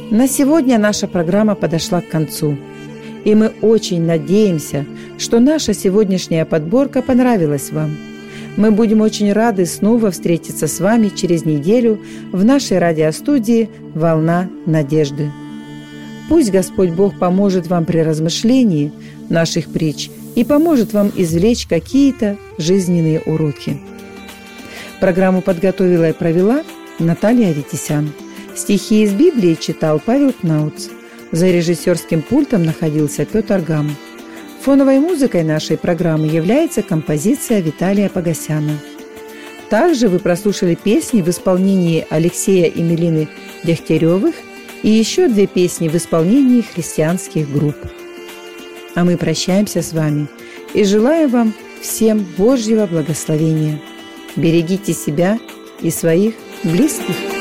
На сегодня наша программа подошла к концу. И мы очень надеемся, что наша сегодняшняя подборка понравилась вам. Мы будем очень рады снова встретиться с вами через неделю в нашей радиостудии «Волна надежды». Пусть Господь Бог поможет вам при размышлении наших притч и поможет вам извлечь какие-то жизненные уроки. Программу подготовила и провела Наталья Аветисян. Стихи из Библии читал Павел Кнауц. За режиссерским пультом находился Петр Гам. Фоновой музыкой нашей программы является композиция Виталия Погосяна. Также вы прослушали песни в исполнении Алексея и Милины Дегтяревых и еще 2 песни в исполнении христианских групп. А мы прощаемся с вами и желаем вам всем Божьего благословения. Берегите себя и своих близких.